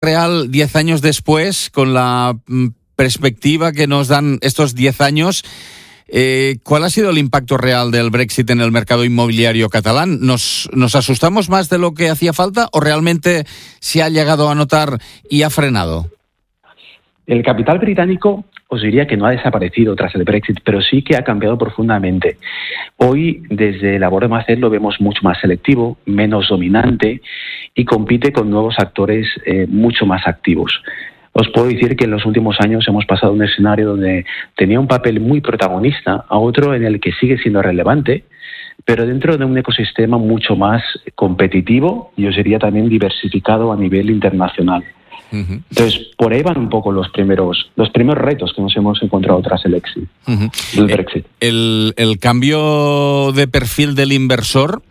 real 10 años después, con la perspectiva que nos dan estos 10 años, ¿cuál ha sido el impacto real del Brexit en el mercado inmobiliario catalán? ¿Nos asustamos más de lo que hacía falta o realmente se ha llegado a notar y ha frenado? El capital británico os diría que no ha desaparecido tras el Brexit, pero sí que ha cambiado profundamente. Hoy, desde la Borsa de Masset, lo vemos mucho más selectivo, menos dominante y compite con nuevos actores mucho más activos. Os puedo decir que en los últimos años hemos pasado un escenario donde tenía un papel muy protagonista a otro en el que sigue siendo relevante, pero dentro de un ecosistema mucho más competitivo y os diría también diversificado a nivel internacional. Entonces, por ahí van un poco los primeros retos que nos hemos encontrado tras el exit, del Brexit. El cambio de perfil del inversor,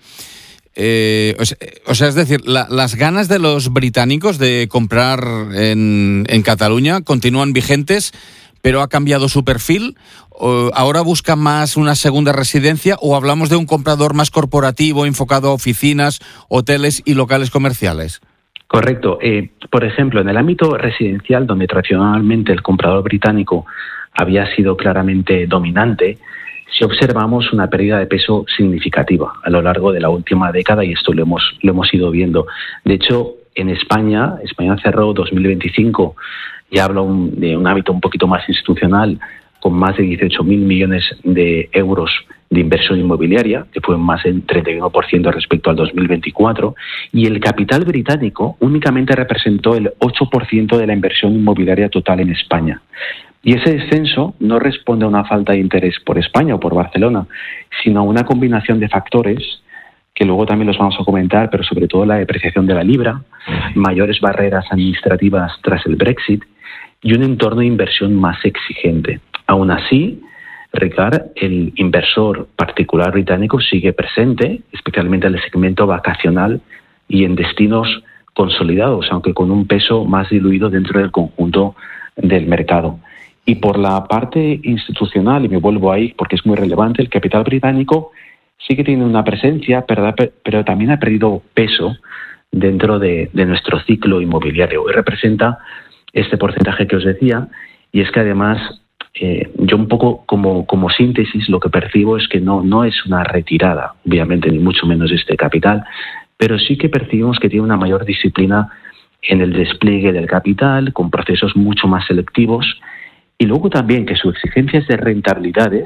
o sea, es decir, las ganas de los británicos de comprar en Cataluña continúan vigentes, pero ha cambiado su perfil. ¿Ahora buscan más una segunda residencia o hablamos de un comprador más corporativo enfocado a oficinas, hoteles y locales comerciales? Correcto. Por ejemplo, en el ámbito residencial, donde tradicionalmente el comprador británico había sido claramente dominante, si observamos una pérdida de peso significativa a lo largo de la última década, y esto lo hemos ido viendo. De hecho, en España cerró 2025, ya hablo de un ámbito un poquito más institucional, con más de 18.000 millones de euros de inversión inmobiliaria, que fue más del 31% respecto al 2024, y el capital británico únicamente representó el 8% de la inversión inmobiliaria total en España. Y ese descenso no responde a una falta de interés por España o por Barcelona, sino a una combinación de factores que luego también los vamos a comentar, pero sobre todo la depreciación de la libra, mayores barreras administrativas tras el Brexit y un entorno de inversión más exigente. Aún así, Ricard, el inversor particular británico sigue presente, especialmente en el segmento vacacional y en destinos consolidados, aunque con un peso más diluido dentro del conjunto del mercado. Y por la parte institucional, y me vuelvo ahí porque es muy relevante, el capital británico sí que tiene una presencia, pero también ha perdido peso dentro de nuestro ciclo inmobiliario. Y representa este porcentaje que os decía, y es que además yo un poco como síntesis lo que percibo es que no es una retirada, obviamente, ni mucho menos este capital, pero sí que percibimos que tiene una mayor disciplina en el despliegue del capital, con procesos mucho más selectivos, y luego también que su exigencia de rentabilidades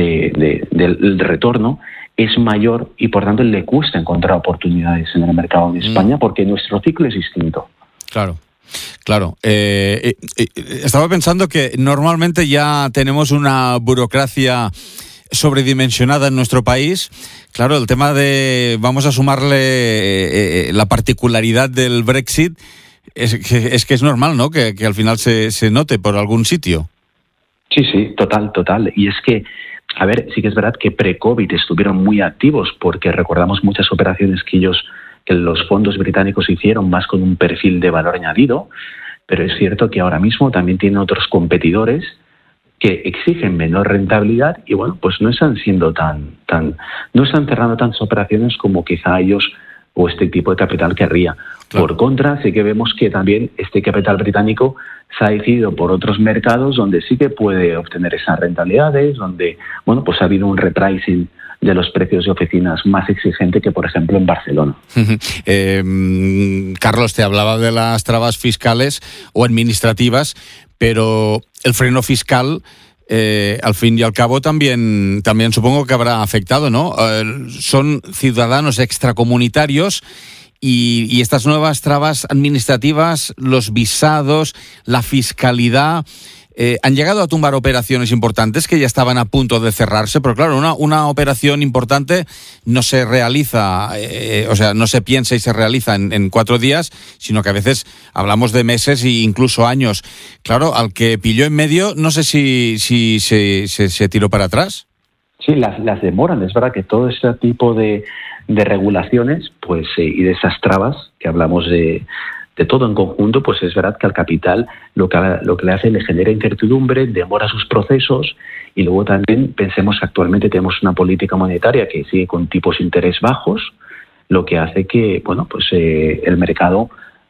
del retorno es mayor y por tanto le cuesta encontrar oportunidades en el mercado de España porque nuestro ciclo es distinto. Claro. Estaba pensando que normalmente ya tenemos una burocracia sobredimensionada en nuestro país. Claro, el tema vamos a sumarle la particularidad del Brexit, es que es normal, ¿no? Que al final se note por algún sitio. Sí, total. Y es que, a ver, sí que es verdad que pre-COVID estuvieron muy activos porque recordamos muchas operaciones que los fondos británicos hicieron más con un perfil de valor añadido, pero es cierto que ahora mismo también tienen otros competidores que exigen menor rentabilidad y bueno, pues no están siendo no están cerrando tantas operaciones como quizá ellos o este tipo de capital querría. Claro. Por contra, sí que vemos que también este capital británico se ha decidido por otros mercados donde sí que puede obtener esas rentabilidades, donde bueno, pues ha habido un repricing de los precios de oficinas más exigente que, por ejemplo, en Barcelona. Carlos, te hablaba de las trabas fiscales o administrativas, pero el freno fiscal, al fin y al cabo, también supongo que habrá afectado, ¿no? Son ciudadanos extracomunitarios y estas nuevas trabas administrativas, los visados, la fiscalidad, han llegado a tumbar operaciones importantes que ya estaban a punto de cerrarse, pero claro, una operación importante no se realiza, no se piensa y se realiza en 4 días, sino que a veces hablamos de meses e incluso años. Claro, al que pilló en medio, no sé si se tiró para atrás. Sí, las demoran. Es verdad que todo ese tipo de regulaciones, pues y de esas trabas que hablamos de todo en conjunto, pues es verdad que al capital lo que le hace le genera incertidumbre, demora sus procesos y luego también pensemos que actualmente tenemos una política monetaria que sigue con tipos de interés bajos, lo que hace que bueno, pues el mercado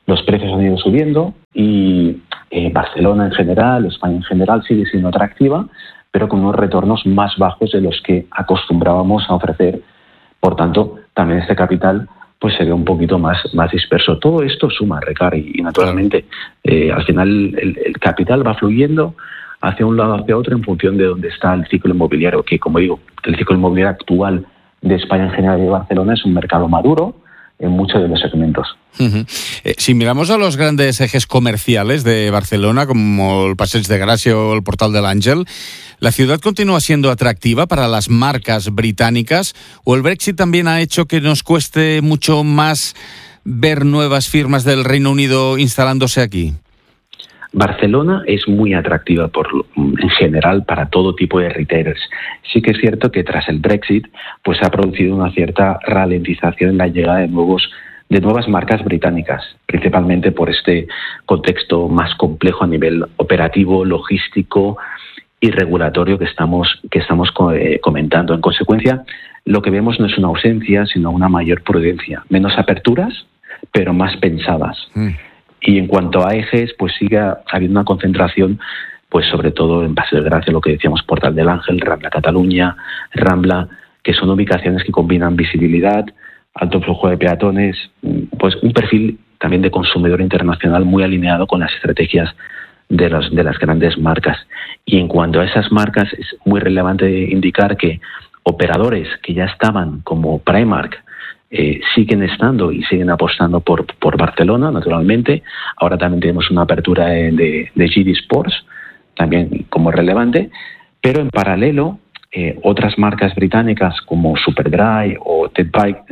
los precios han ido subiendo y Barcelona en general, España en general sigue siendo atractiva, pero con unos retornos más bajos de los que acostumbrábamos a ofrecer. Por tanto, también este capital pues se ve un poquito más disperso. Todo esto suma, Ricard, y naturalmente al final el capital va fluyendo hacia un lado, hacia otro, en función de dónde está el ciclo inmobiliario, que, como digo, el ciclo inmobiliario actual de España en general y de Barcelona es un mercado maduro en muchos de los segmentos. Uh-huh. Si miramos a los grandes ejes comerciales de Barcelona, como el Passeig de Gràcia o el Portal de l'Àngel, ¿la ciudad continúa siendo atractiva para las marcas británicas o el Brexit también ha hecho que nos cueste mucho más ver nuevas firmas del Reino Unido instalándose aquí? Barcelona es muy atractiva en general para todo tipo de retailers. Sí que es cierto que tras el Brexit pues ha producido una cierta ralentización en la llegada de nuevas marcas británicas, principalmente por este contexto más complejo a nivel operativo, logístico y regulatorio que estamos comentando. En consecuencia, lo que vemos no es una ausencia, sino una mayor prudencia. Menos aperturas, pero más pensadas. Y en cuanto a ejes, pues sigue habiendo una concentración, pues sobre todo en Passeig de Gràcia, lo que decíamos, Portal de l'Àngel, Rambla Cataluña, Rambla, que son ubicaciones que combinan visibilidad, alto flujo de peatones, pues un perfil también de consumidor internacional muy alineado con las estrategias de las grandes marcas. Y en cuanto a esas marcas, es muy relevante indicar que operadores que ya estaban como Primark siguen estando y siguen apostando por Barcelona, naturalmente. Ahora también tenemos una apertura de GD Sports, también como relevante, pero en paralelo otras marcas británicas como Superdry o Ted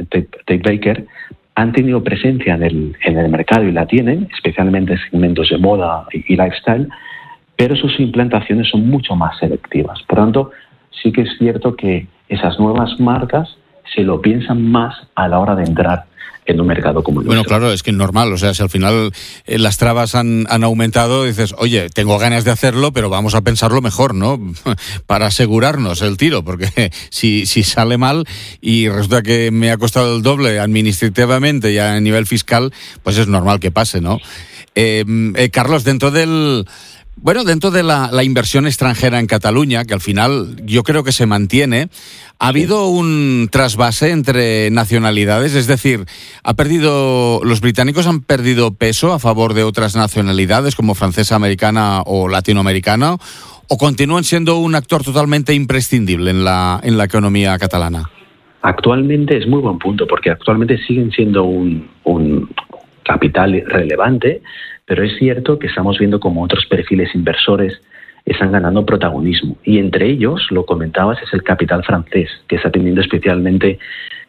Baker han tenido presencia en el mercado y la tienen, especialmente en segmentos de moda y lifestyle, pero sus implantaciones son mucho más selectivas. Por tanto, sí que es cierto que esas nuevas marcas se lo piensan más a la hora de entrar en un mercado como el nuestro. Bueno, claro, es que es normal, o sea, si al final las trabas han aumentado, dices, oye, tengo ganas de hacerlo, pero vamos a pensarlo mejor, ¿no? Para asegurarnos el tiro, porque si sale mal y resulta que me ha costado el doble administrativamente y a nivel fiscal, pues es normal que pase, ¿no? Carlos, dentro de la inversión extranjera en Cataluña, que al final yo creo que se mantiene, ¿ha habido un trasvase entre nacionalidades? Es decir, ¿los británicos han perdido peso a favor de otras nacionalidades como francesa, americana o latinoamericana? ¿O continúan siendo un actor totalmente imprescindible en la economía catalana? Actualmente es muy buen punto, porque actualmente siguen siendo un capital relevante, pero es cierto que estamos viendo como otros perfiles inversores están ganando protagonismo. Y entre ellos, lo comentabas, es el capital francés, que está siendo especialmente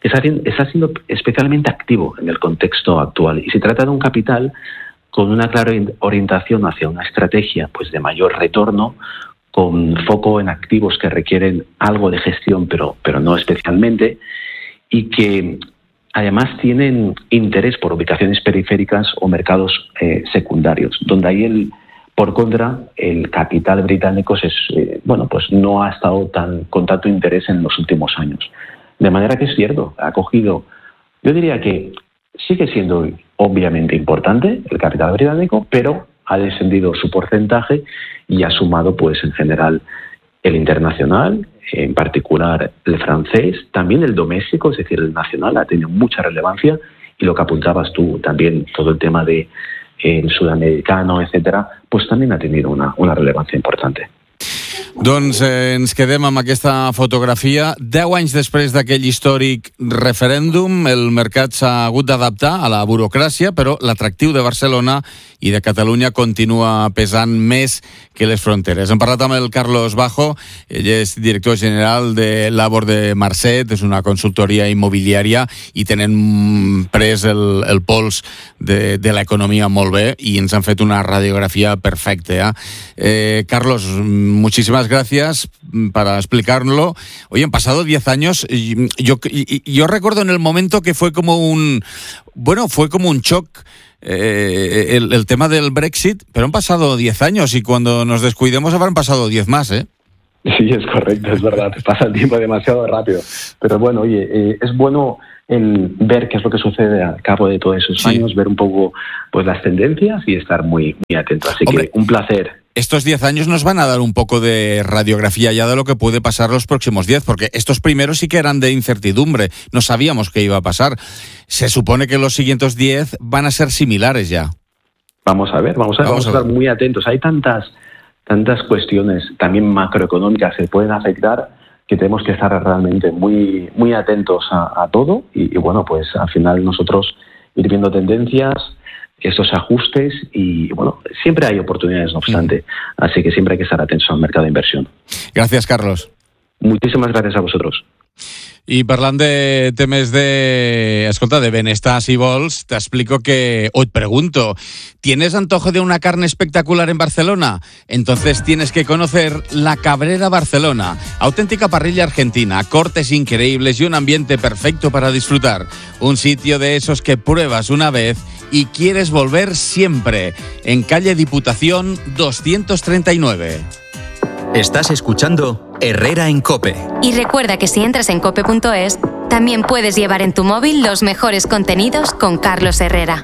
activo en el contexto actual. Y se trata de un capital con una clara orientación hacia una estrategia pues de mayor retorno, con foco en activos que requieren algo de gestión, pero no especialmente, y que además tienen interés por ubicaciones periféricas o mercados secundarios, donde ahí por contra, el capital británico pues no ha estado con tanto interés en los últimos años. De manera que es cierto, ha cogido, yo diría que sigue siendo obviamente importante el capital británico, pero ha descendido su porcentaje y ha sumado pues en general el internacional, en particular el francés, también el doméstico, es decir, el nacional ha tenido mucha relevancia, y lo que apuntabas tú también, todo el tema de el sudamericano, etcétera, pues también ha tenido una relevancia importante. Doncs ens quedem amb aquesta fotografia. 10 anys després d'aquell històric referèndum, el mercat s'ha hagut d'adaptar a la burocràcia, però l'atractiu de Barcelona i de Catalunya continua pesant més que les fronteres. Hem parlat amb el Carlos Bajo, ell és director general de Labor de Marcet, és una consultoria immobiliària i tenen pres el pols de l'economia molt bé i ens han fet una radiografia perfecta. Carlos, muchísimas gracias para explicarlo. Oye, han pasado 10 años. Yo recuerdo en el momento que fue como un shock el tema del Brexit, pero han pasado 10 años y cuando nos descuidemos habrán pasado 10 más, ¿eh? Sí, es correcto, es verdad. Pasa el tiempo demasiado rápido. Pero bueno, oye, es bueno el ver qué es lo que sucede al cabo de todos esos años, ver un poco pues las tendencias y estar muy, muy atento. Así que un placer. Estos 10 años nos van a dar un poco de radiografía ya de lo que puede pasar los próximos 10, porque estos primeros sí que eran de incertidumbre, no sabíamos qué iba a pasar. Se supone que los siguientes 10 van a ser similares ya. Vamos a estar muy atentos. Hay tantas cuestiones también macroeconómicas que pueden afectar que tenemos que estar realmente muy, muy atentos a todo y bueno, pues al final nosotros ir viendo tendencias, estos ajustes y bueno, siempre hay oportunidades no obstante, así que siempre hay que estar atentos al mercado de inversión. Gracias, Carlos. Muchísimas gracias a vosotros. I parlant de temes de benestar, si vols, te explico que, o te pregunto, ¿tienes antojo de una carne espectacular en Barcelona? Entonces tienes que conocer La Cabrera Barcelona, auténtica parrilla argentina, cortes increíbles y un ambiente perfecto para disfrutar. Un sitio de esos que pruebas una vez y quieres volver siempre, en calle Diputación 239. Estás escuchando Herrera en COPE. Y recuerda que si entras en cope.es, también puedes llevar en tu móvil los mejores contenidos con Carlos Herrera.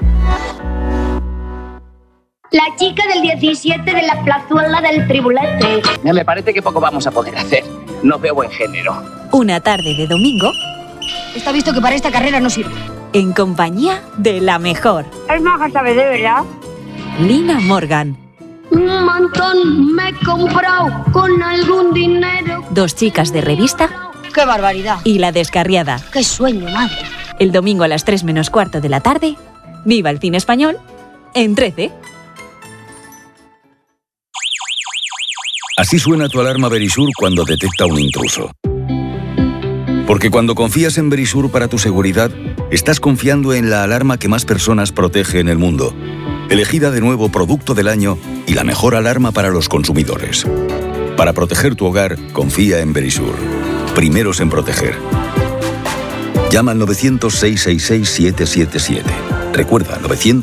La chica del 17 de la plazuela del Tribulete. Me parece que poco vamos a poder hacer. No veo buen género. Una tarde de domingo. Está visto que para esta carrera no sirve. En compañía de la mejor. Es maja, ¿sabe de verdad? Lina Morgan. Un montón me he comprado con algún dinero. Dos chicas de revista. ¡Qué barbaridad! Y La Descarriada. ¡Qué sueño, madre! El domingo a las 3 menos cuarto de la tarde. Viva el cine español en 13. Así suena tu alarma Verisur cuando detecta un intruso. Porque cuando confías en Verisur para tu seguridad, estás confiando en la alarma que más personas protege en el mundo. Elegida de nuevo Producto del Año y la mejor alarma para los consumidores. Para proteger tu hogar, confía en Verisur. Primeros en proteger. Llama al 900-666-777. Recuerda,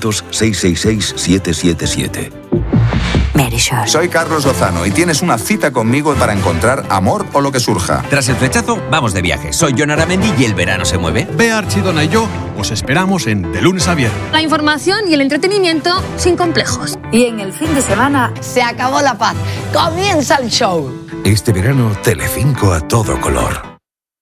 900-666-777. Verisur. Soy Carlos Lozano y tienes una cita conmigo para encontrar amor o lo que surja. Tras el flechazo, vamos de viaje. Soy Jon Aramendi y el verano se mueve. Bea Archidona y yo os esperamos en De Lunes a Viernes. La información y el entretenimiento sin complejos. Y en el fin de semana se acabó la paz. Comienza el show. Este verano, Telecinco a todo color.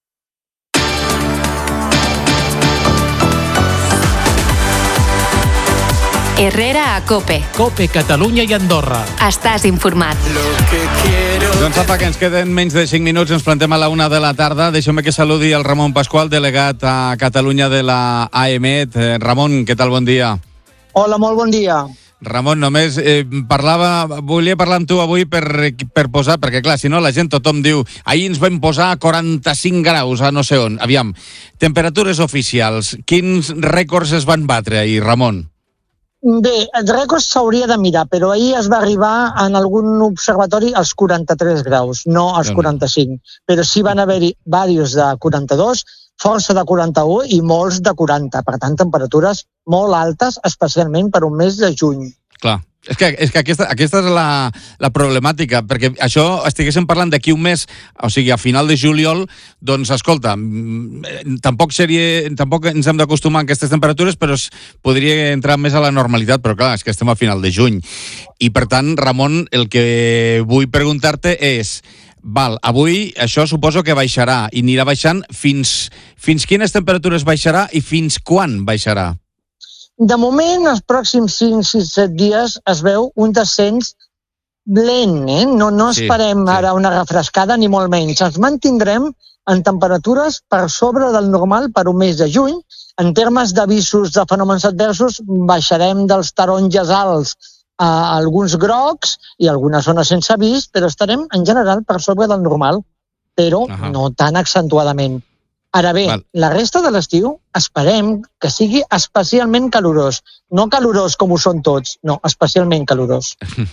Herrera a COPE. COPE, Catalunya i Andorra. Estàs informat. Doncs apa, que ens queden menys de 5 minuts, ens plantem a la 1 de la tarda. Deixeu-me que saludi el Ramon Pasqual, delegat a Catalunya de la AEMET. Ramon, què tal? Bon dia. Hola, molt bon dia. Ramon, només volia parlar amb tu avui per posar, perquè clar, si no la gent, tothom diu, ahir ens vam posar a 45 graus a no sé on. Aviam, temperatures oficials, quins rècords es van batre ahir, Ramon? Bé, els rècords s'hauria de mirar, però ahir es va arribar en algun observatori als 43 graus, no als 45. Però sí van haver-hi diversos de 42, força de 41 i molts de 40. Per tant, temperatures molt altes, especialment per un mes de juny. Clar. És que aquesta és la problemàtica, perquè això estiguéssim parlant d'aquí un mes, o sigui, a final de juliol, doncs, escolta, tampoc ens hem d'acostumar a aquestes temperatures, però podria entrar més a la normalitat, però clar, és que estem a final de juny. I per tant, Ramon, el que vull preguntar-te és, avui això suposo que baixarà, i anirà baixant fins quines temperatures baixarà i fins quan baixarà? De moment, els pròxims 5-7 dies es veu un descens lent, No esperem ara una refrescada, ni molt menys. Ens mantindrem en temperatures per sobre del normal per un mes de juny. En termes d'avisos de fenòmens adversos, baixarem dels taronges alts a alguns grocs i algunes zones sense avís, però estarem en general per sobre del normal, però no tan accentuadament. Ara bé, la resta de l'estiu esperem que sigui especialment calorós. No calorós com ho són tots, no, especialment calorós.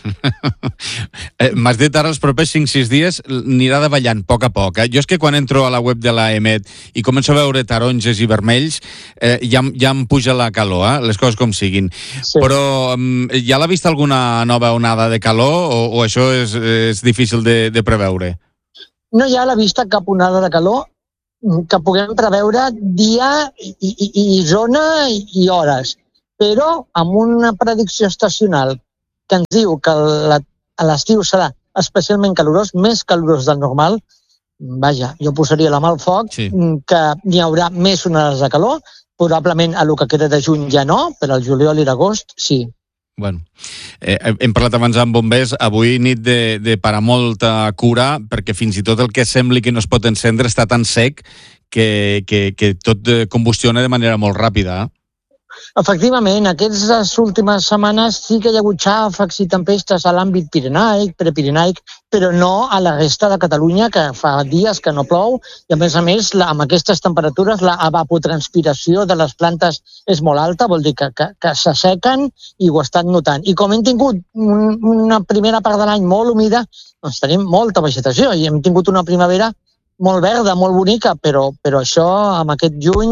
M'has dit ara els propers 5-6 dies anirà davallant a poc. Jo és que quan entro a la web de l'AEMET i començo a veure taronges i vermells, ja em puja la calor, les coses com siguin. Sí. Però ja l'ha vist alguna nova onada de calor o això és difícil de preveure? No hi ha a la vista cap onada de calor. que puguem preveure dia i zona i hores, però amb una predicció estacional que ens diu que a l'estiu serà especialment calorós, més calorós del normal. Vaja, jo posaria la mà al foc, sí, que n'hi haurà més onades de calor, probablement a lo que queda de juny ja no, però al juliol i l'agost sí. Bueno, hem parlat abans amb bombers, avui nit de parar molta cura, perquè fins i tot el que sembli que no es pot encendre està tan sec que tot combustiona de manera molt ràpida. Efectivament, aquestes últimes setmanes sí que hi ha hagut xàfecs i tempestes a l'àmbit pirenaic, prepirenaic, però no a la resta de Catalunya, que fa dies que no plou, i a més, amb aquestes temperatures la evapotranspiració de les plantes és molt alta, vol dir que s'assequen i ho estan notant. I com hem tingut una primera part de l'any molt humida, doncs tenim molta vegetació i hem tingut una primavera molt verda, molt bonica, però això amb aquest juny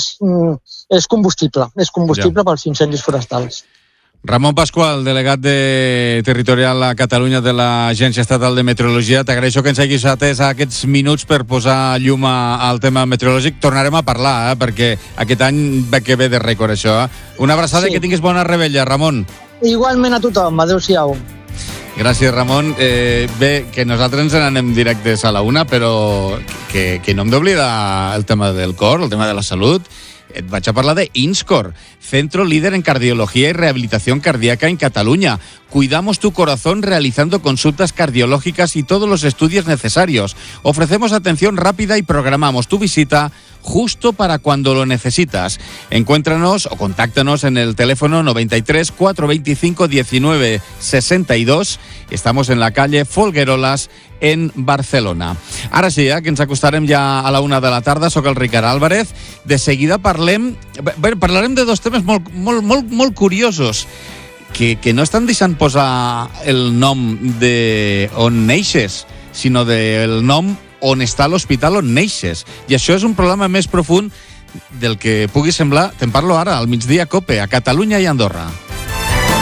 és combustible pels incendis forestals. Ramon Pasqual, delegat territorial a Catalunya de l'Agència Estatal de Meteorologia, t'agraeixo que ens hagis atès aquests minuts per posar llum al tema meteorològic. Tornarem a parlar, perquè aquest any va que ve de rècord, això. Una abraçada i que tinguis bona revetlla, Ramon. Igualment a tothom, adéu-siau. Gràcies, Ramon. Bé, que nosaltres ens n'anem directes a la una, però que no hem d'oblidar el tema del cor, el tema de la salut. Et vaig a parlar de INSCOR, centro líder en cardiología y rehabilitación cardíaca en Cataluña. Cuidamos tu corazón realizando consultas cardiológicas y todos los estudios necesarios. Ofrecemos atención rápida y programamos tu visita justo para cuando lo necesitas. Encuéntranos o contáctanos en el teléfono 93 425 19 62. Estamos en la calle Folguerolas, en Barcelona. Ara sí, que ens acostarem ja a la 1 de la tarda. Soc el Ricard Álvarez. De seguida parlarem de dos temes molt curiosos que no estan deixant posar el nom de on neixes, sinó del nom on està l'hospital on neixes. I això és un problema més profund del que pugui semblar. Te'n parlo ara, al migdia COPE, a Catalunya i Andorra.